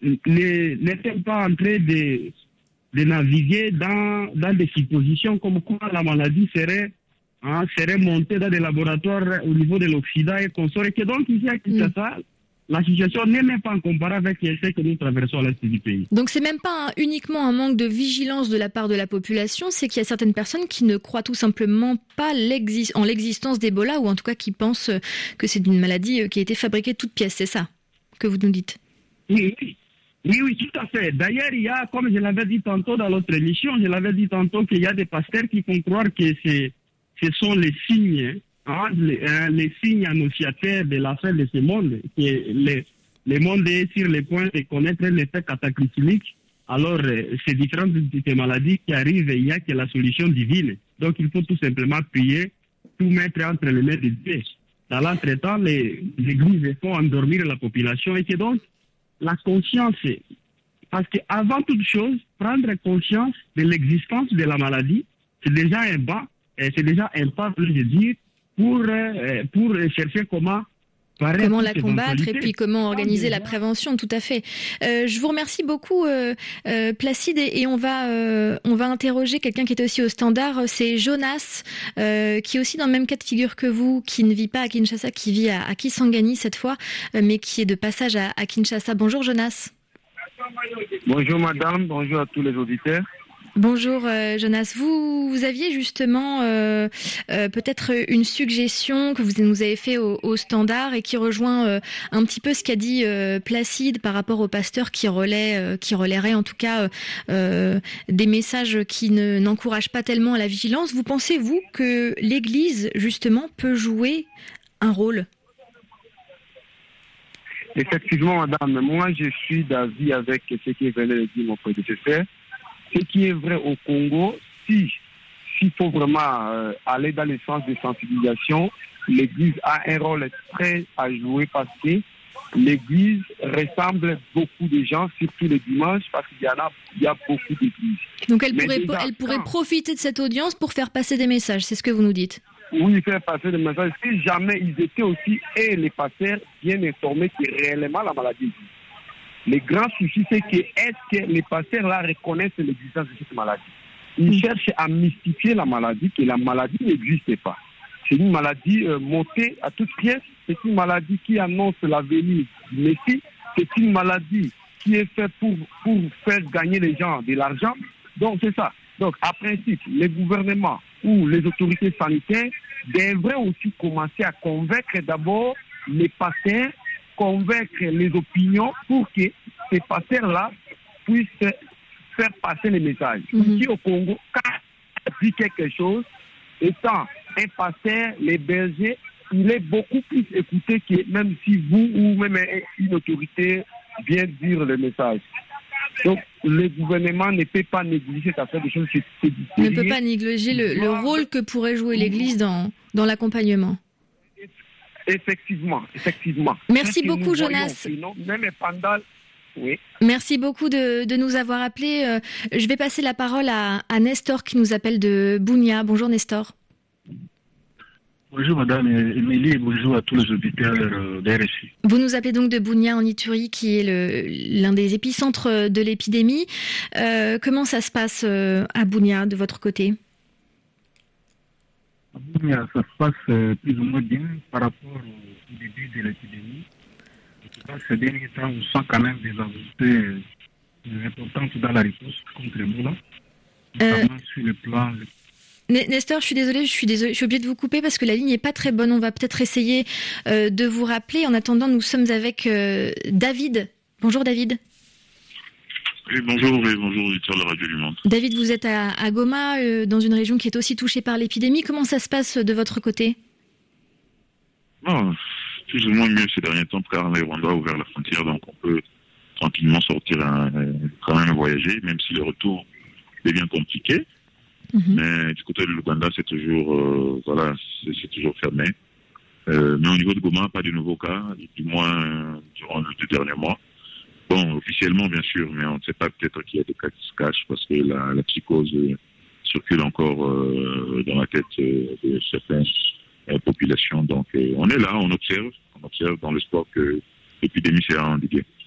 n'est-elle pas en train de naviguer dans des suppositions comme quoi la maladie serait montée dans des laboratoires au niveau de l'Occident et consorts, et que donc ici à Kinshasa, la situation n'est même pas comparable avec ce que nous traversons à l'est du pays. Donc c'est même pas uniquement un manque de vigilance de la part de la population, c'est qu'il y a certaines personnes qui ne croient tout simplement pas en l'existence d'Ebola, ou en tout cas qui pensent que c'est une maladie qui a été fabriquée de toutes pièces, c'est ça que vous nous dites? Oui, tout à fait. D'ailleurs, il y a, comme je l'avais dit tantôt dans l'autre émission, qu'il y a des pasteurs qui font croire que ce sont les signes, les signes annonciateurs de la fin de ce monde, que le monde est sur le point de connaître un effet cataclysmique. Alors, ces différentes maladies qui arrivent, il n'y a que la solution divine. Donc, il faut tout simplement prier, tout mettre entre les mains de Dieu. Dans l'entretemps, les églises font endormir la population, et que donc, la conscience, parce qu'avant toute chose, prendre conscience de l'existence de la maladie, c'est déjà un pas, je veux dire, pour chercher comment la combattre et puis comment organiser la prévention, tout à fait. Je vous remercie beaucoup, Placide, et on va interroger quelqu'un qui était aussi au standard, c'est Jonas, qui est aussi dans le même cas de figure que vous, qui ne vit pas à Kinshasa, qui vit à Kisangani cette fois, mais qui est de passage à Kinshasa. Bonjour Jonas. Bonjour madame, bonjour à tous les auditeurs. Bonjour Jonas, vous aviez justement peut-être une suggestion que vous nous avez fait au standard et qui rejoint un petit peu ce qu'a dit Placide par rapport aux pasteurs qui relaieraient en tout cas des messages qui n'encouragent pas tellement à la vigilance. Vous pensez, vous, que l'Église justement peut jouer un rôle? Effectivement madame, moi je suis d'avis avec ce qui venait de dire mon prédécesseur. Ce qui est vrai au Congo, s'il faut vraiment aller dans le sens de sensibilisation, l'Église a un rôle très à jouer parce que l'Église ressemble beaucoup de gens, surtout les dimanches, parce qu'il y a beaucoup d'églises. Donc elle pourrait profiter de cette audience pour faire passer des messages, c'est ce que vous nous dites? Oui, faire passer des messages. Si jamais ils étaient aussi, et les pasteurs, bien informés que réellement la maladie existe. Le grand souci, c'est que est-ce que les pasteurs là reconnaissent l'existence de cette maladie? Ils cherchent à mystifier la maladie, que la maladie n'existe pas. C'est une maladie montée à toutes pièces. C'est une maladie qui annonce la venue du Messie. C'est une maladie qui est faite pour faire gagner les gens de l'argent. Donc c'est ça. Donc à principe, les gouvernements ou les autorités sanitaires devraient aussi commencer à convaincre d'abord les pasteurs, convaincre les opinions pour que ces pasteurs-là puissent faire passer les messages. Ici au Congo, quand on dit quelque chose, étant un pasteur, les bergers, il est beaucoup plus écouté que même si vous ou même une autorité vient dire le message. Donc, le gouvernement ne peut pas négliger cette affaire de choses. Ne peut pas négliger le rôle que pourrait jouer l'Église dans l'accompagnement. Effectivement. Merci beaucoup, Jonas. Même pendant... Oui. Merci beaucoup de nous avoir appelés. Je vais passer la parole à Nestor qui nous appelle de Bunia. Bonjour Nestor. Bonjour Madame Émilie et bonjour à tous les auditeurs d'RFI. Vous nous appelez donc de Bunia en Ituri qui est l'un des épicentres de l'épidémie. Comment ça se passe à Bunia de votre côté? À Bunia, ça se passe plus ou moins bien par rapport au début de l'épidémie. Dans ces derniers temps, on sent quand même des avancées importantes dans la réponse contre Ebola, notamment sur le plan... Nestor, je suis désolée, je suis obligée de vous couper parce que la ligne n'est pas très bonne. On va peut-être essayer de vous rappeler. En attendant, nous sommes avec David. Bonjour David. Oui, bonjour auditeurs de la Radio du Monde. David, vous êtes à Goma, dans une région qui est aussi touchée par l'épidémie. Comment ça se passe de votre côté? Plus ou moins mieux ces derniers temps, car le Rwanda a ouvert la frontière, donc on peut tranquillement sortir, quand même voyager, même si le retour devient compliqué. Mais du côté de l'Ouganda, c'est toujours, c'est toujours fermé. Mais au niveau de Goma, pas de nouveaux cas, du moins durant les 2 derniers mois. Bon, officiellement, bien sûr, mais on ne sait pas, peut-être qu'il y a des cas qui se cachent parce que la psychose circule encore dans la tête de certaines populations. Donc, on est là, on observe dans l'espoir que l'épidémie sera endiguée.